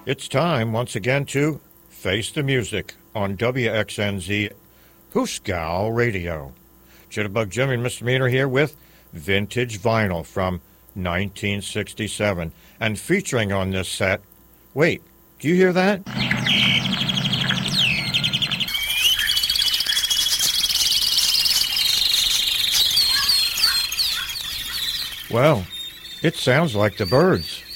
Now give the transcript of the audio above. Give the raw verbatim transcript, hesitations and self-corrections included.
It's time once again to Face the Music on W X N Z Hooskow Radio. Jitterbug Jimmy and Mister Meaner here with vintage vinyl from nineteen sixty-seven. And featuring on this set, wait, do you hear that? Well, it sounds like the Byrds.